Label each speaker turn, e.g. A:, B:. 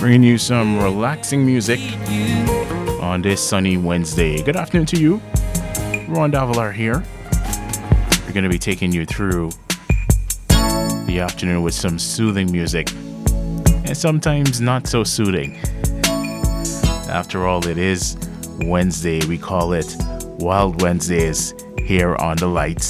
A: bringing you some relaxing music on this sunny Wednesday. Good afternoon to you. Ron Davalar here. We're going to be taking you through the afternoon with some soothing music and sometimes not so soothing. After all, it is Wednesday. We call it Wild Wednesdays here on The Lights.